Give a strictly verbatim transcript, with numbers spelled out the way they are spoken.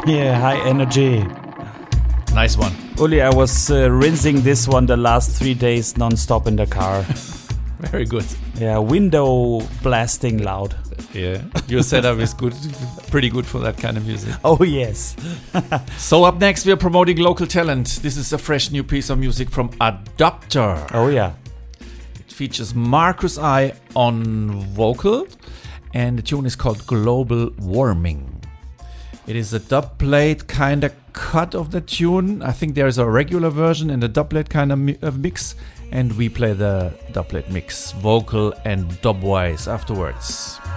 Yeah, high energy. Nice one. Uli, I was uh, rinsing this one the last three days non-stop in the car. Very good. Yeah, window blasting loud. Yeah, your setup is good, pretty good for that kind of music. Oh, yes. So up next, we are promoting local talent. This is a fresh new piece of music from Adopter. Oh, yeah. It features Marcus I on vocal, and the tune is called Global Warming. It is a dubplate kind of cut of the tune. I think there is a regular version and a dubplate kind of mi- uh, mix, and we play the dubplate mix, vocal and dubwise afterwards.